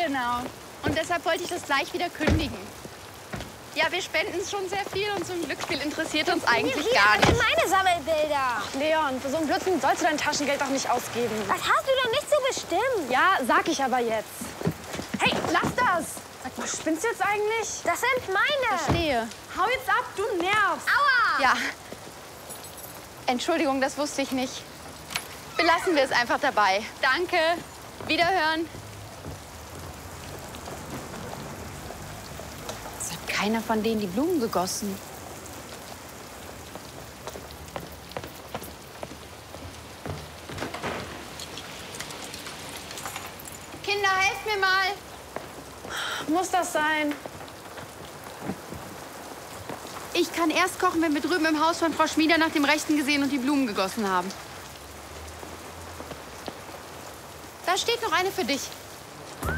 Genau. Und deshalb wollte ich das gleich wieder kündigen. Ja, wir spenden schon sehr viel und so ein Glücksspiel interessiert uns eigentlich gar nicht. Meine Sammelbilder. Leon, für so einen Blödsinn sollst du dein Taschengeld doch nicht ausgeben. Das hast du doch nicht so bestimmt. Ja, sag ich aber jetzt. Hey, lass das! Sag mal, spinnst du jetzt eigentlich? Das sind meine. Verstehe. Hau jetzt ab, du nervst! Aua! Ja. Entschuldigung, das wusste ich nicht. Belassen wir es einfach dabei. Danke. Wiederhören. Es hat keiner von denen die Blumen gegossen. Kinder, helft mir mal. Muss das sein? Ich kann erst kochen, wenn wir drüben im Haus von Frau Schmieder nach dem Rechten gesehen und die Blumen gegossen haben. Da steht noch eine für dich.